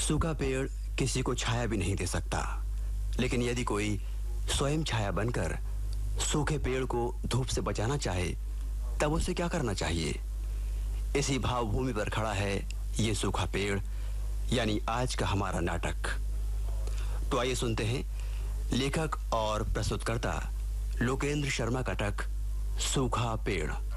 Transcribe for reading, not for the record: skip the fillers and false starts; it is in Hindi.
सूखा पेड़ किसी को छाया भी नहीं दे सकता, लेकिन यदि कोई स्वयं छाया बनकर सूखे पेड़ को धूप से बचाना चाहे तब उसे क्या करना चाहिए? इसी भावभूमि पर खड़ा है ये सूखा पेड़, यानी आज का हमारा नाटक। तो आइए सुनते हैं लेखक और प्रस्तुतकर्ता लोकेंद्र शर्मा का टक सूखा पेड़।